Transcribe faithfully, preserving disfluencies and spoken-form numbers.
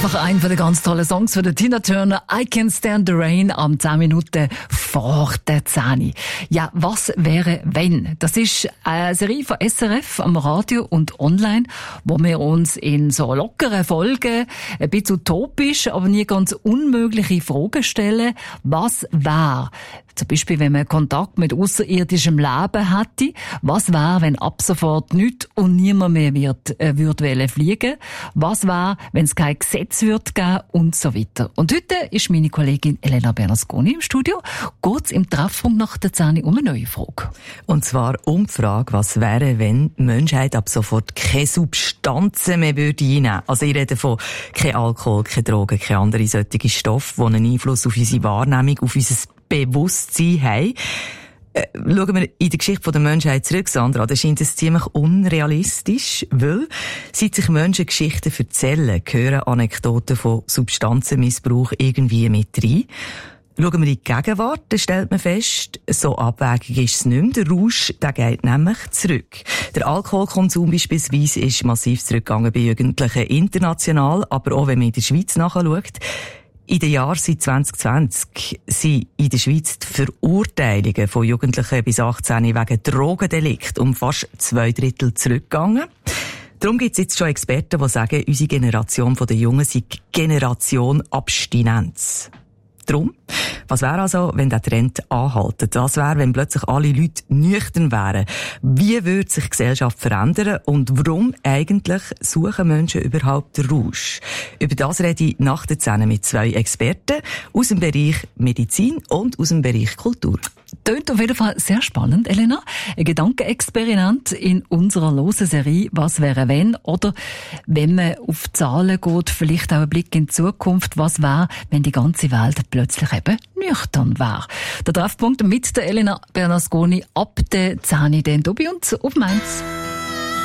einfach ein von den ganz tollen Songs von der Tina Turner. I Can't Stand the Rain am zehn Minuten vor der zehn. Ja, was wäre wenn? Das ist eine Serie von S R F am Radio und online, wo wir uns in so lockeren Folgen ein bisschen utopisch, aber nie ganz unmögliche Fragen stellen. Was wäre? Zum Beispiel, wenn man Kontakt mit außerirdischem Leben hätte. Was wäre, wenn ab sofort nichts und niemand mehr wird, äh, würde wollen fliegen? Was wäre, wenn es kein Gesetz würde geben? Und so weiter. Und heute ist meine Kollegin Elena Bernasconi im Studio. Geht's im Treffpunkt nach der zehn um eine neue Frage. Und zwar um die Frage, was wäre, wenn die Menschheit ab sofort keine Substanzen mehr würde einnehmen? Also ich rede von kein Alkohol, keine Drogen, keine anderen solchen Stoffe, die einen Einfluss auf unsere Wahrnehmung, auf unser Bewusstsein haben. Äh, schauen wir in die Geschichte der Menschheit zurück, Sandra, da scheint es ziemlich unrealistisch, weil seit sich Menschen Geschichten erzählen, gehören Anekdoten von Substanzenmissbrauch irgendwie mit rein. Schauen wir in die Gegenwart, dann stellt man fest, so abwägig ist es nicht mehr. Der Rausch, der geht nämlich zurück. Der Alkoholkonsum beispielsweise ist massiv zurückgegangen bei Jugendlichen international, aber auch wenn man in der Schweiz nachschaut. In den Jahren seit zwanzig zwanzig sind in der Schweiz die Verurteilungen von Jugendlichen bis achtzehn wegen Drogendelikt um fast zwei Drittel zurückgegangen. Darum gibt es jetzt schon Experten, die sagen, unsere Generation der Jungen sei Generation Abstinenz. Drum, was wäre also, wenn der Trend anhaltet? Was wäre, wenn plötzlich alle Leute nüchtern wären? Wie würde sich die Gesellschaft verändern? Und warum eigentlich suchen Menschen überhaupt den Rausch? Über das rede ich nach der zehn mit zwei Experten aus dem Bereich Medizin und aus dem Bereich Kultur. Tönt auf jeden Fall sehr spannend, Elena. Ein Gedankenexperiment in unserer losen Serie «Was wäre wenn?» Oder wenn man auf Zahlen geht, vielleicht auch ein Blick in die Zukunft. Was wäre, wenn die ganze Welt plötzlich eben nüchtern wäre? Der Treffpunkt mit der Elena Bernasconi ab der zehn Uhr, denn bei uns auf Mainz.